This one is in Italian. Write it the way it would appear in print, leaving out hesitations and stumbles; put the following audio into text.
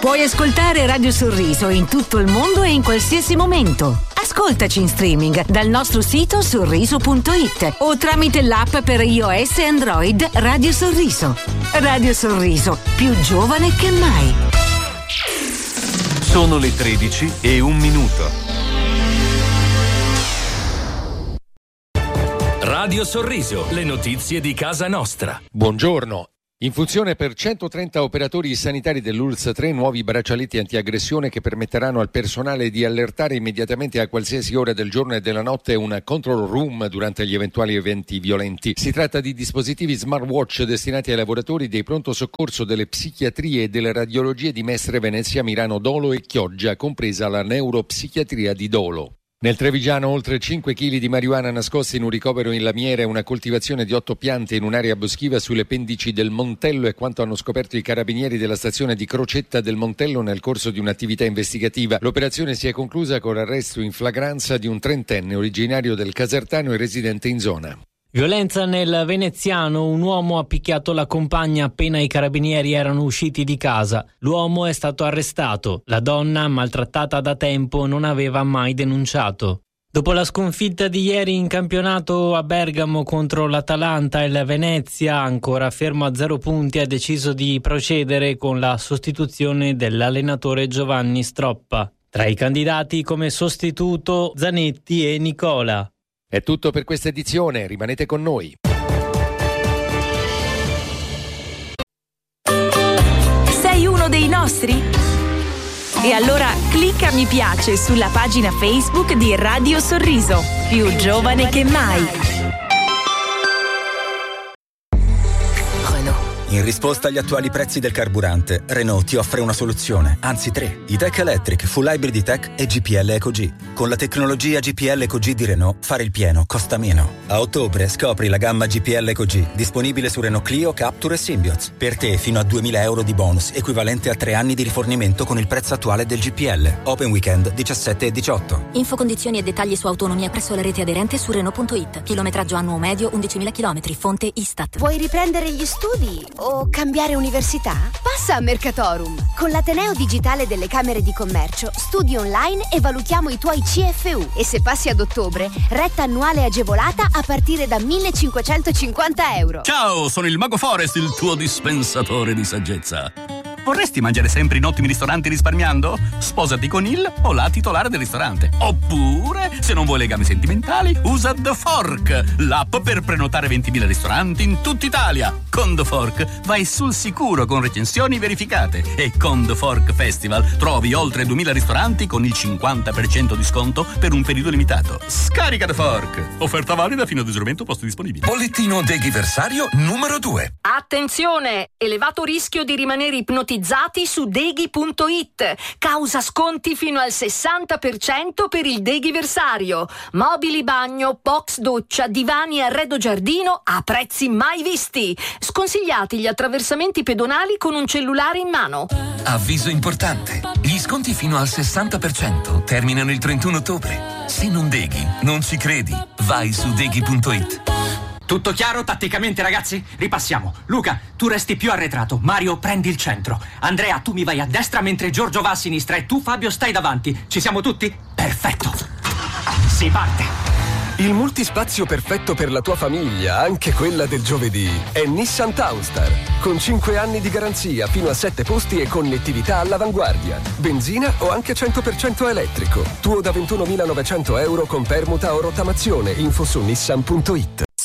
Puoi ascoltare Radio Sorriso in tutto il mondo e in qualsiasi momento. Ascoltaci in streaming dal nostro sito sorriso.it o tramite l'app per iOS e Android Radio Sorriso. Radio Sorriso, più giovane che mai. Sono le 13:01. Radio Sorriso, le notizie di casa nostra. Buongiorno. In funzione per 130 operatori sanitari dell'ULSS 3 nuovi braccialetti antiaggressione che permetteranno al personale di allertare immediatamente a qualsiasi ora del giorno e della notte una control room durante gli eventuali eventi violenti. Si tratta di dispositivi smartwatch destinati ai lavoratori dei pronto soccorso, delle psichiatrie e delle radiologie di Mestre, Venezia, Milano, Dolo e Chioggia, compresa la neuropsichiatria di Dolo. Nel Trevigiano oltre 5 kg di marijuana nascosti in un ricovero in lamiera e una coltivazione di 8 piante in un'area boschiva sulle pendici del Montello è quanto hanno scoperto i carabinieri della stazione di Crocetta del Montello nel corso di un'attività investigativa. L'operazione si è conclusa con l'arresto in flagranza di un 30enne originario del Casertano e residente in zona. Violenza nel Veneziano, un uomo ha picchiato la compagna appena i carabinieri erano usciti di casa. L'uomo è stato arrestato. La donna, maltrattata da tempo, non aveva mai denunciato. Dopo la sconfitta di ieri in campionato a Bergamo contro l'Atalanta, il Venezia, ancora fermo a 0 punti, ha deciso di procedere con la sostituzione dell'allenatore Giovanni Stroppa. Tra i candidati come sostituto Zanetti e Nicola. È tutto per questa edizione, rimanete con noi. Sei uno dei nostri? E allora clicca mi piace sulla pagina Facebook di Radio Sorriso, più giovane che mai. In risposta agli attuali prezzi del carburante, Renault ti offre una soluzione, anzi 3. E-Tech Electric, Full Hybrid E-Tech e GPL EcoG. Con la tecnologia GPL EcoG di Renault, fare il pieno costa meno. A ottobre scopri la gamma GPL EcoG, disponibile su Renault Clio, Captur e Symbioz. Per te fino a 2.000 euro di bonus, equivalente a 3 anni di rifornimento con il prezzo attuale del GPL. Open weekend 17 e 18. Info, condizioni e dettagli su autonomia presso la rete aderente su Renault.it. Chilometraggio annuo medio 11.000 km, fonte Istat. Vuoi riprendere gli studi o cambiare università? Passa a Mercatorum. Con l'Ateneo Digitale delle Camere di Commercio studi online e valutiamo i tuoi CFU. E se passi ad ottobre, retta annuale agevolata a partire da 1.550 euro. Ciao, sono il Mago Forest, il tuo dispensatore di saggezza. Vorresti mangiare sempre in ottimi ristoranti risparmiando? Sposati con il o la titolare del ristorante. Oppure, se non vuoi legami sentimentali, usa The Fork, l'app per prenotare 20.000 ristoranti in tutta Italia. Con The Fork vai sul sicuro con recensioni verificate e con The Fork Festival trovi oltre 2.000 ristoranti con il 50% di sconto per un periodo limitato. Scarica The Fork. Offerta valida fino ad esaurimento posti disponibili. Bollettino deghiversario numero 2. Attenzione! Elevato rischio di rimanere ipnotizzati su deghi.it. Causa sconti fino al 60% per il deghiversario. Mobili bagno, box doccia, divani e arredo giardino a prezzi mai visti. Sconsigliati gli attraversamenti pedonali con un cellulare in mano. Avviso importante. Gli sconti fino al 60% terminano il 31 ottobre. Se non deghi, non ci credi. Vai su deghi.it. Tutto chiaro tatticamente, ragazzi? Ripassiamo. Luca, tu resti più arretrato. Mario, prendi il centro. Andrea, tu mi vai a destra mentre Giorgio va a sinistra e tu, Fabio, stai davanti. Ci siamo tutti? Perfetto. Si parte. Il multispazio perfetto per la tua famiglia, anche quella del giovedì, è Nissan Townstar. Con 5 anni di garanzia, fino a 7 posti e connettività all'avanguardia. Benzina o anche 100% elettrico. Tuo da 21.900 euro con permuta o rottamazione. Info su nissan.it.